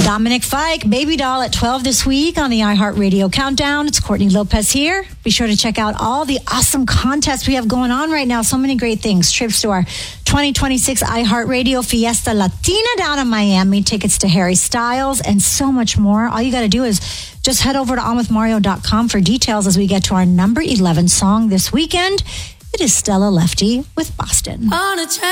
Dominic Fike, Baby Doll at 12 this week on the iHeartRadio Countdown. It's Courtney Lopez here. Be sure to check out all the awesome contests we have going on right now. So many great things. Trips to our 2026 iHeartRadio Fiesta Latina down in Miami. Tickets to Harry Styles and so much more. All you got to do is just head over to onwithmario.com for details as we get to our number 11 song this weekend. It is Stella Lefty with Boston. On a